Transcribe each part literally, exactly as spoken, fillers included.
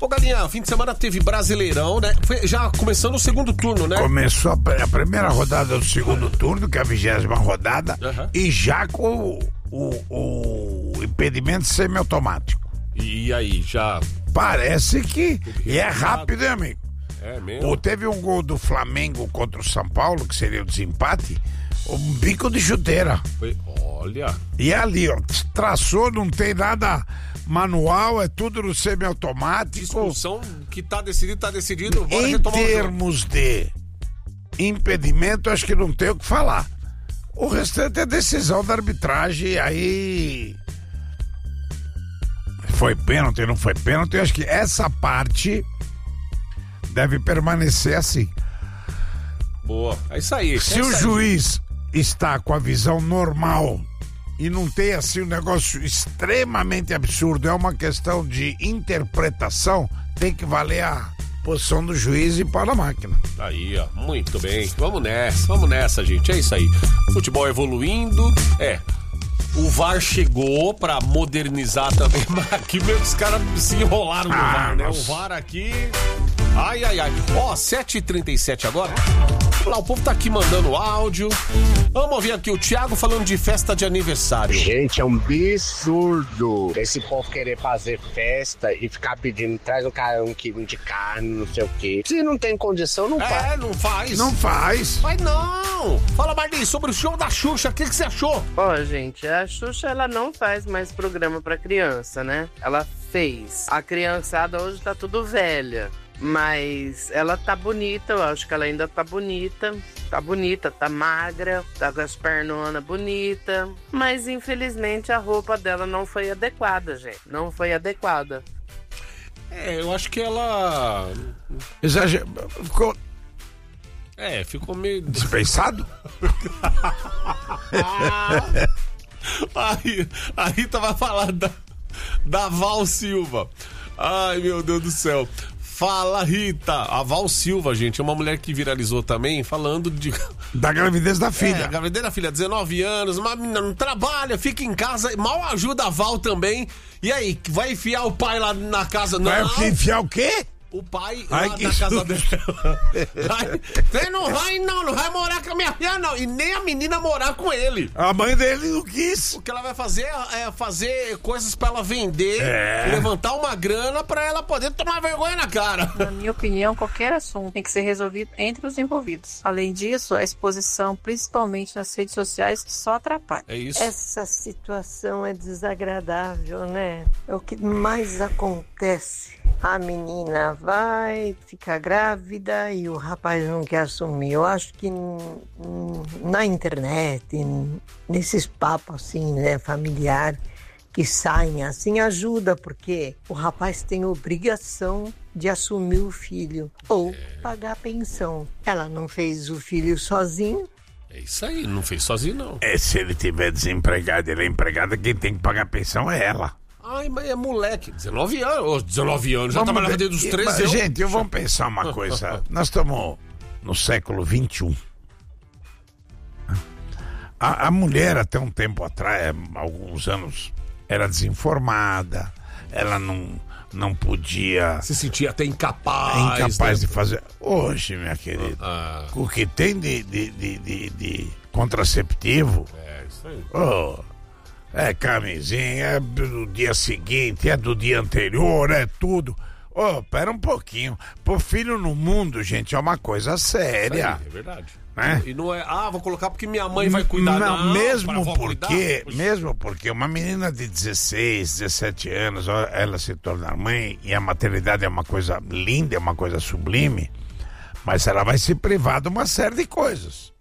Ô, Galinha, fim de semana teve Brasileirão, né? Foi já começando o segundo turno, né? Começou a, a primeira rodada do segundo turno, que é a vigésima rodada, Uhum. e já com o, o, o impedimento semiautomático. E aí, já... Parece que... E é rápido, hein, amigo? É mesmo? Ou teve um gol do Flamengo contra o São Paulo, que seria o desempate, um bico de chuteira. Foi, olha... E ali, ó, traçou, não tem nada manual, é tudo no semiautomático. Discussão que tá decidido, tá decidido. Bora Em retomar o jogo. termos de impedimento, acho que não tem o que falar. O restante é decisão da arbitragem, aí... Foi pênalti, não foi pênalti, eu acho que essa parte deve permanecer assim. Boa, é isso aí. Se é o isso aí. juiz está com a visão normal e não tem assim um negócio extremamente absurdo, é uma questão de interpretação, tem que valer a posição do juiz e para a máquina. Aí, ó, muito bem. Vamos nessa, vamos nessa, gente. É isso aí. Futebol evoluindo, é. O V A R chegou pra modernizar também, mas aqui meio que os caras se enrolaram no Ah, V A R, né? nossa. O V A R aqui... Ai, ai, ai. Ó, sete e trinta e sete agora. Lá, o povo tá aqui mandando áudio. Vamos ouvir aqui o Thiago falando de festa de aniversário. Gente, é um absurdo esse povo querer fazer festa e ficar pedindo, traz um, cara, um quilo de carne, não sei o quê. Se não tem condição, não faz. É, não faz. Não faz. Vai não. Fala, Marli, sobre o show da Xuxa, o que, que você achou? Ó, gente, a Xuxa, ela não faz mais programa pra criança, né? Ela fez. A criançada hoje tá tudo velha. Mas ela tá bonita, eu acho que ela ainda tá bonita. Tá bonita, tá magra, tá com as pernonas bonitas. Mas infelizmente a roupa dela não foi adequada, gente. Não foi adequada. É, eu acho que ela... Exager... Ficou É, ficou meio... dispensado? Aí, a Rita vai falar da, da Val Silva. Ai, meu Deus do céu. Fala, Rita. A Val Silva, gente, é uma mulher que viralizou também, falando de... Da gravidez da É, filha. a gravidez da filha, dezenove anos, uma menina não trabalha, fica em casa, mal ajuda a Val também. E aí, vai enfiar o pai lá na casa? Não. Vai enfiar o quê? O pai Ai, lá que na casa susto. dela. Você não vai, não, não vai morar com a minha filha, não. E nem a menina morar com ele. A mãe dele não quis. O que ela vai fazer é fazer coisas pra ela vender, É. levantar uma grana pra ela poder tomar vergonha na cara. Na minha opinião, qualquer assunto tem que ser resolvido entre os envolvidos. Além disso, a exposição, principalmente nas redes sociais, só atrapalha. É isso. Essa situação é desagradável, né? É o que mais acontece. A menina vai ficar grávida e o rapaz não quer assumir. Eu acho que n- n- na internet, n- nesses papos assim, né, familiar, que saem assim, ajuda, porque o rapaz tem obrigação de assumir o filho ou pagar a pensão. Ela não fez o filho sozinho. É isso aí, não fez sozinho, não. É, se ele tiver desempregado, ele é empregado, quem tem que pagar a pensão é ela. Ai, mas é moleque, dezenove anos, ô, dezenove anos, já Vamos trabalhava ver- desde os treze Mas, anos. gente, eu vou pensar uma coisa. Nós estamos no século vinte e um. A, a mulher, até um tempo atrás, alguns anos, era desinformada, ela não, não podia... Se sentia até incapaz. É incapaz né? de fazer. Hoje, minha querida, Ah, o que tem de, de, de, de, de contraceptivo, é isso aí. oh, é camisinha, é do dia seguinte, é do dia anterior, é tudo. Ô, oh, pera um pouquinho. Pôr filho no mundo, gente, é uma coisa séria. Aí, é verdade. Né? E não é, ah, vou colocar porque minha mãe vai cuidar. Não, Não, pra mesmo avó porque, cuidar. mesmo porque uma menina de dezesseis, dezessete anos, ó, ela se tornar mãe e a maternidade é uma coisa linda, é uma coisa sublime, mas ela vai se privar de uma série de coisas.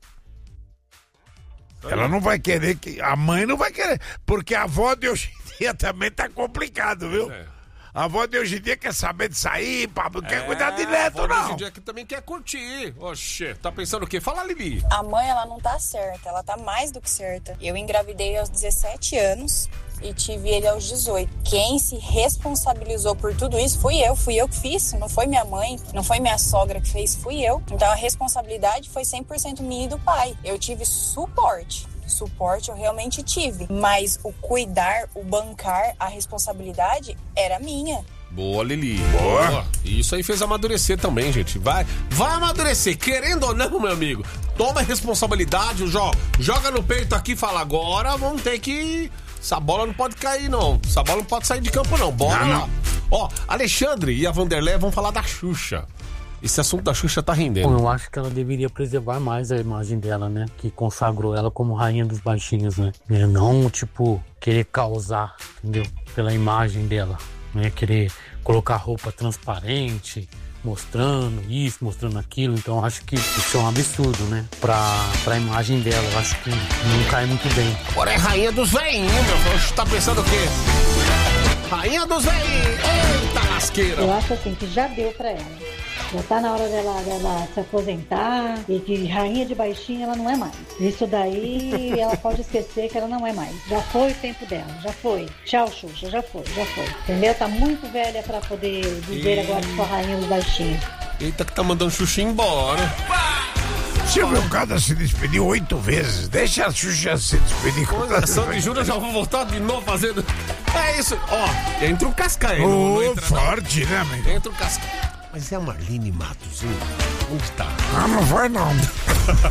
Ela não vai querer que... A mãe não vai querer, porque a avó de hoje em dia também tá complicado, viu? É. A avó de hoje em dia quer saber de sair, pá, não quer É, cuidar de a neto, avó de hoje não. em dia que também quer curtir. Oxê, tá pensando o quê? Fala, Libi. A mãe, ela não tá certa, ela tá mais do que certa. Eu engravidei aos dezessete anos e tive ele aos dezoito. Quem se responsabilizou por tudo isso fui eu, fui eu que fiz, não foi minha mãe, não foi minha sogra que fez, fui eu. Então a responsabilidade foi cem por cento minha e do pai. Eu tive suporte. Suporte eu realmente tive, mas o cuidar, o bancar, a responsabilidade era minha. Boa, Lili. Boa. Boa. Isso aí fez amadurecer também, gente. Vai, vai amadurecer, querendo ou não, meu amigo. Toma responsabilidade, joga, joga no peito aqui e fala, agora vamos ter que... Essa bola não pode cair, não. Essa bola não pode sair de campo, não. Bora Não, lá. não. Ó, Alexandre e a Vanderlei vão falar da Xuxa. Esse assunto da Xuxa tá rendendo. Bom, eu acho que ela deveria preservar mais a imagem dela, né? Que consagrou ela como rainha dos baixinhos, né? E não, tipo, querer causar, entendeu? Pela imagem dela, né? Querer colocar roupa transparente, mostrando isso, mostrando aquilo. Então eu acho que isso é um absurdo, né? Pra, pra imagem dela, eu acho que não cai muito bem. Agora é rainha dos veinhos, meu. Você tá pensando o quê? Rainha dos veinhos. Eita lasqueira. Eu acho assim que já deu pra ela. Já tá na hora dela, dela se aposentar e de rainha de baixinha ela não é mais. Isso daí ela pode esquecer que ela não é mais. Já foi o tempo dela, já foi. Tchau, Xuxa, já foi, já foi. Entendeu? Tá muito velha pra poder dizer e... agora que sou rainha dos baixinhos. Eita que tá mandando Xuxa embora. Silvio Cada se despediu oito vezes. Deixa a Xuxa se despedir. Olha, Sandy Júnior já vou voltar de novo fazendo... É isso, ó. Entra um Cascaio. Ô, não entra, forte, não. né, amigo? Entra um Cascaio. Mas é a Marlene Matos, hein? Onde tá? Ah, não vai não.